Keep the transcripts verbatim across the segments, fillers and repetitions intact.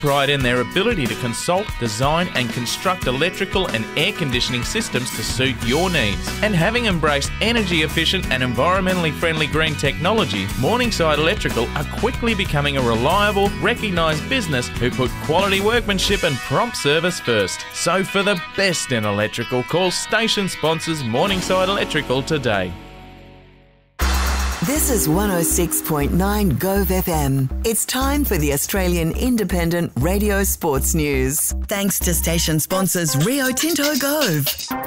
pride in their ability to consult, design and construct electrical and air conditioning systems to suit your needs. And having embraced energy efficient and environmentally friendly green technology, Morningside Electrical are quickly becoming a reliable, recognised business who put quality workmanship and prompt service first. So for the best in electrical, call station sponsors Morningside Electrical today. This is one oh six point nine Gove F M. It's time for the Australian Independent Radio Sports News. Thanks to station sponsors Rio Tinto Gove.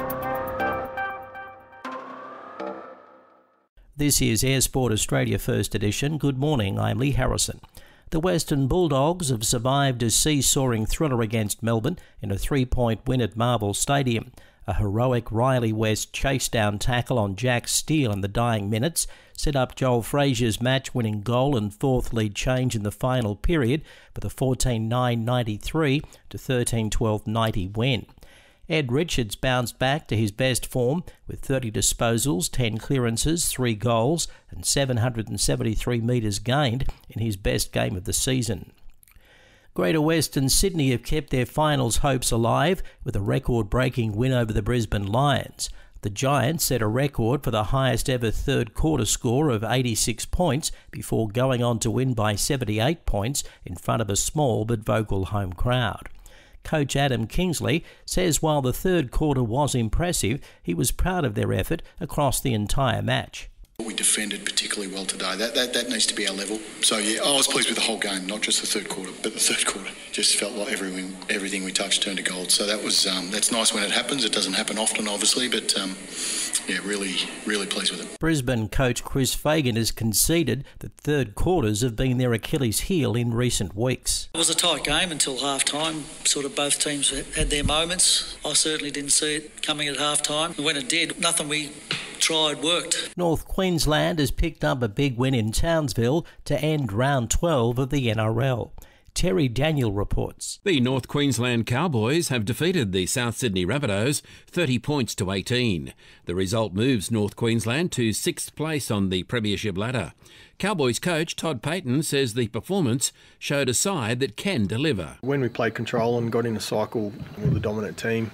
This is Air Sport Australia First Edition. Good morning, I'm Lee Harrison. The Western Bulldogs have survived a seesawing thriller against Melbourne in a three-point win at Marvel Stadium. A heroic Riley West chase-down tackle on Jack Steele in the dying minutes set up Joel Frazier's match-winning goal and fourth lead change in the final period for the fourteen nine ninety-three to thirteen twelve ninety win. Ed Richards bounced back to his best form with thirty disposals, ten clearances, three goals and seven hundred seventy-three metres gained in his best game of the season. Greater Western Sydney have kept their finals hopes alive with a record-breaking win over the Brisbane Lions. The Giants set a record for the highest ever third quarter score of eighty-six points before going on to win by seventy-eight points in front of a small but vocal home crowd. Coach Adam Kingsley says while the third quarter was impressive, he was proud of their effort across the entire match. We defended particularly well today. That, that that needs to be our level. So yeah, I was pleased with the whole game, not just the third quarter, but the third quarter just felt like everything everything we touched turned to gold. So that was um, that's nice when it happens. It doesn't happen often, obviously, but um, yeah, really really pleased with it. Brisbane coach Chris Fagan has conceded that third quarters have been their Achilles heel in recent weeks. It was a tight game until half time. Sort of both teams had their moments. I certainly didn't see it coming at half time. When it did, nothing we tried worked. North Queensland has picked up a big win in Townsville to end round twelve of the N R L. Terry Daniel reports. The North Queensland Cowboys have defeated the South Sydney Rabbitohs thirty points to eighteen. The result moves North Queensland to sixth place on the premiership ladder. Cowboys coach Todd Payton says the performance showed a side that can deliver. When we played control and got in a cycle with the dominant team,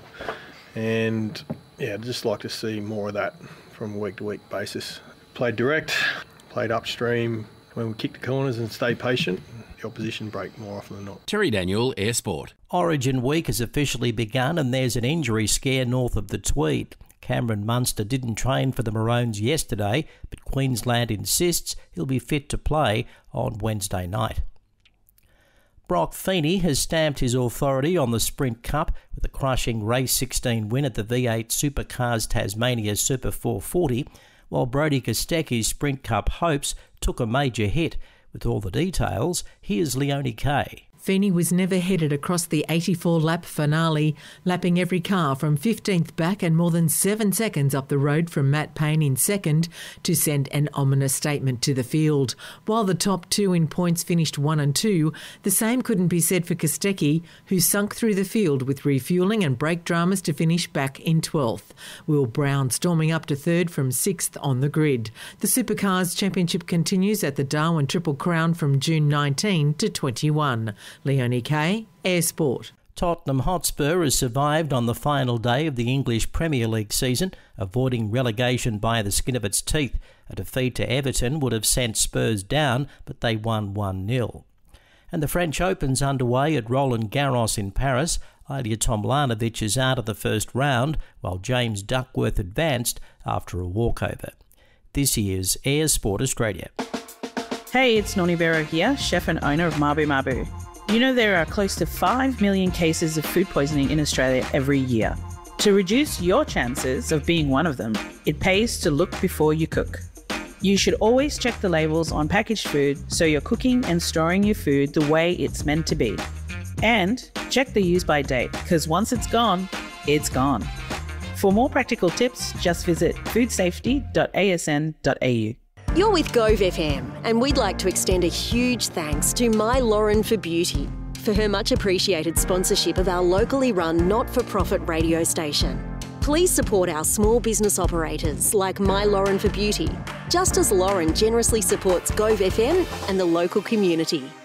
and yeah, I'd just like to see more of that from a week-to-week basis. Played direct, played upstream. When we kick the corners and stay patient, the opposition break more often than not. Terry Daniel, Air Sport. Origin Week has officially begun and there's an injury scare north of the Tweed. Cameron Munster didn't train for the Maroons yesterday, but Queensland insists he'll be fit to play on Wednesday night. Brock Feeney has stamped his authority on the Sprint Cup with a crushing race sixteen win at the V eight Supercars Tasmania Super four forty, while Brodie Kostecki's Sprint Cup hopes took a major hit. With all the details, here's Leonie Kay. Feeney was never headed across the eighty-four lap finale, lapping every car from fifteenth back and more than seven seconds up the road from Matt Payne in second to send an ominous statement to the field. While the top two in points finished one and two, the same couldn't be said for Kostecki, who sunk through the field with refuelling and brake dramas to finish back in twelfth. Will Brown storming up to third from sixth on the grid. The Supercars Championship continues at the Darwin Triple Crown from June nineteenth to twenty-one. Leonie Kay, Air Sport. Tottenham Hotspur has survived on the final day of the English Premier League season, avoiding relegation by the skin of its teeth. A defeat to Everton would have sent Spurs down, but they won one nil. And the French Open's underway at Roland Garros in Paris. Ilya Tomljanovic is out of the first round, while James Duckworth advanced after a walkover. This is Air Sport Australia. Hey, it's Noni Vero here, chef and owner of Mabu Mabu. You know there are close to five million cases of food poisoning in Australia every year. To reduce your chances of being one of them, it pays to look before you cook. You should always check the labels on packaged food so you're cooking and storing your food the way it's meant to be. And check the use by date, because once it's gone, it's gone. For more practical tips, just visit food safety dot a s n dot a u. You're with Gove F M, and we'd like to extend a huge thanks to My Lauren for Beauty for her much appreciated sponsorship of our locally run not-for-profit radio station. Please support our small business operators like My Lauren for Beauty, just as Lauren generously supports Gove F M and the local community.